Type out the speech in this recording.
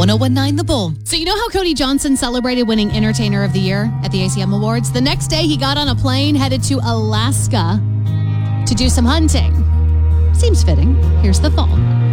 1019 The Bull. So you know how Cody Johnson celebrated winning Entertainer of the Year at the ACM Awards? The next day, he got on a plane headed to Alaska to do some hunting. Seems fitting. Here's the thought.